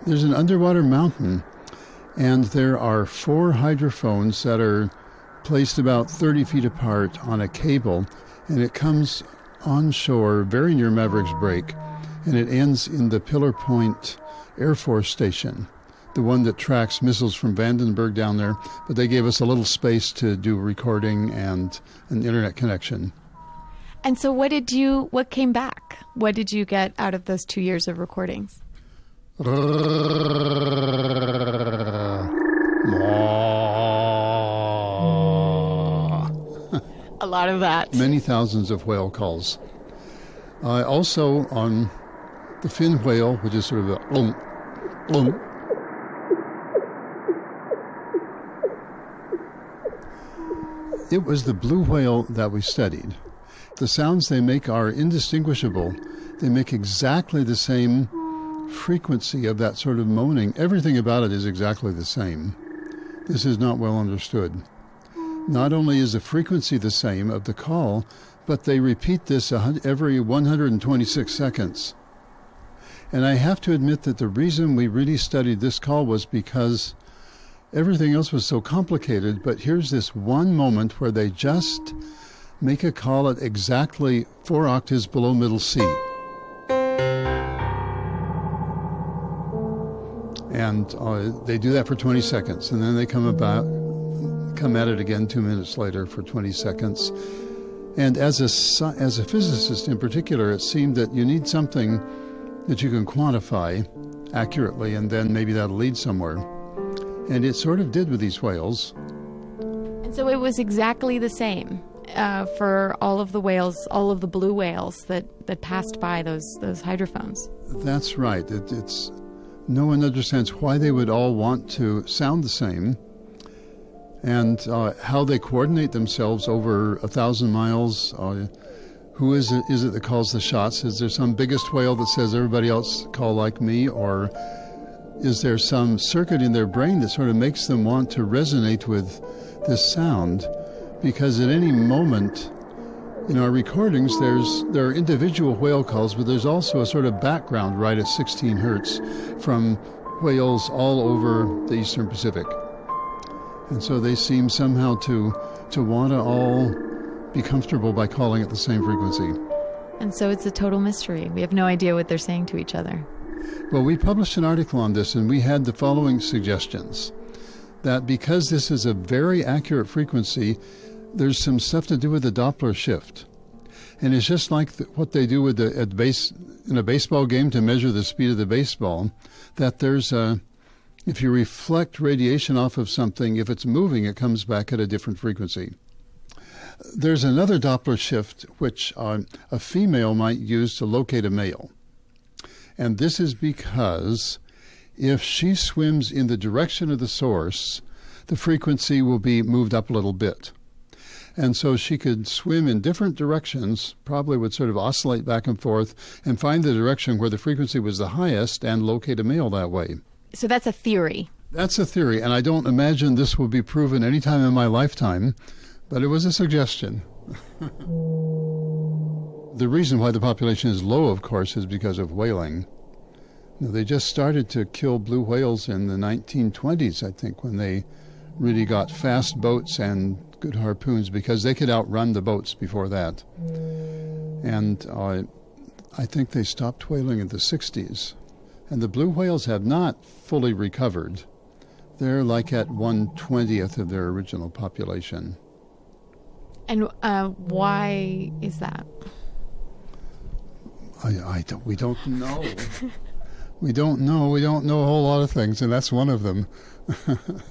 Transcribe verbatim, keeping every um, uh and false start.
there's an underwater mountain, and there are four hydrophones that are placed about thirty feet apart on a cable, and it comes onshore very near Maverick's Break, and it ends in the Pillar Point Air Force Station, the one that tracks missiles from Vandenberg down there, but they gave us a little space to do recording and an internet connection. And so what did you, what came back? What did you get out of those two years of recordings? A lot of that. Many thousands of whale calls. Uh, also on the fin whale, which is sort of a um, um. It was the blue whale that we studied. The sounds they make are indistinguishable. They make exactly the same frequency of that sort of moaning. Everything about it is exactly the same. This is not well understood. Not only is the frequency the same of the call, but they repeat this every one hundred twenty-six seconds. And I have to admit that the reason we really studied this call was because everything else was so complicated, but here's this one moment where they just make a call at exactly four octaves below middle C. And uh, they do that for twenty seconds, and then they come about, come at it again two minutes later for twenty seconds. And as a, as a physicist in particular, it seemed that you need something that you can quantify accurately, and then maybe that'll lead somewhere. And it sort of did with these whales. And so it was exactly the same uh, for all of the whales, all of the blue whales that, that passed by those those hydrophones. That's right. It, it's no one understands why they would all want to sound the same, and uh, how they coordinate themselves over a thousand miles. Uh, who is it, is it that calls the shots? Is there some biggest whale that says everybody else call like me, or is there some circuit in their brain that sort of makes them want to resonate with this sound? Because at any moment in our recordings, there's there are individual whale calls, but there's also a sort of background right at sixteen hertz from whales all over the Eastern Pacific. And so they seem somehow to to want to all be comfortable by calling at the same frequency. And so it's a total mystery. We have no idea what they're saying to each other. Well, we published an article on this, and we had the following suggestions. That because this is a very accurate frequency, there's some stuff to do with the Doppler shift. And it's just like the, what they do with the at base in a baseball game to measure the speed of the baseball, that there's a, if you reflect radiation off of something, if it's moving, it comes back at a different frequency. There's another Doppler shift which uh, a female might use to locate a male. And this is because if she swims in the direction of the source, the frequency will be moved up a little bit. And so she could swim in different directions, probably would sort of oscillate back and forth, and find the direction where the frequency was the highest and locate a male that way. So that's a theory. That's a theory, and I don't imagine this will be proven any time in my lifetime, but it was a suggestion. The reason why the population is low, of course, is because of whaling. You know, they just started to kill blue whales in the nineteen twenties, I think, when they really got fast boats and good harpoons, because they could outrun the boats before that. And uh, I think they stopped whaling in the sixties. And the blue whales have not fully recovered. They're like at one twentieth of their original population. And uh, why is that? I, I don't, we don't know. we don't know. We don't know a whole lot of things, and that's one of them.